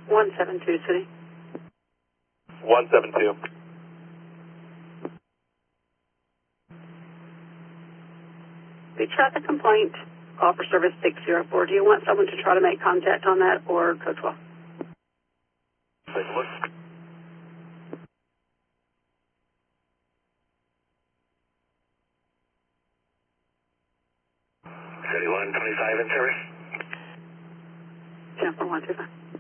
172 City. 172. The traffic complaint, call for service 604. Do you want someone to try to make contact on that or code 12? Take a look. City 125 in service. 104125.